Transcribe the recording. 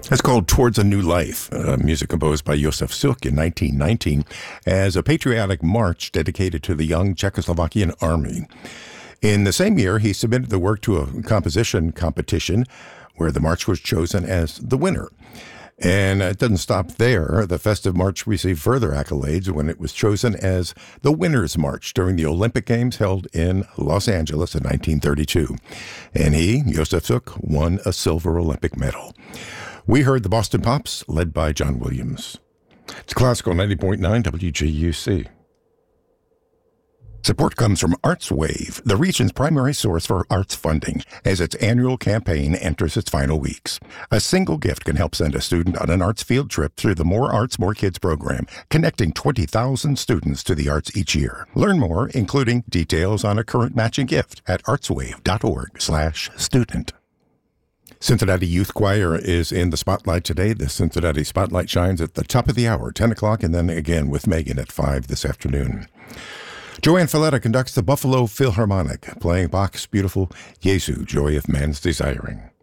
It's called Towards a New Life, music composed by Josef Suk in 1919 as a patriotic march dedicated to the young Czechoslovakian army. In the same year, he submitted the work to a composition competition where the march was chosen as the winner. And it doesn't stop there. The festive march received further accolades when it was chosen as the Winner's March during the Olympic Games held in Los Angeles in 1932. And he, Josef Suk, won a silver Olympic medal. We heard the Boston Pops, led by John Williams. It's Classical 90.9 WGUC. Support comes from ArtsWave, the region's primary source for arts funding, as its annual campaign enters its final weeks. A single gift can help send a student on an arts field trip through the More Arts, More Kids program, connecting 20,000 students to the arts each year. Learn more, including details on a current matching gift, at artswave.org/student. Cincinnati Youth Choir is in the spotlight today. The Cincinnati Spotlight shines at the top of the hour, 10 o'clock, and then again with Megan at 5 this afternoon. Joanne Falletta conducts the Buffalo Philharmonic, playing Bach's beautiful Jesu, Joy of Man's Desiring.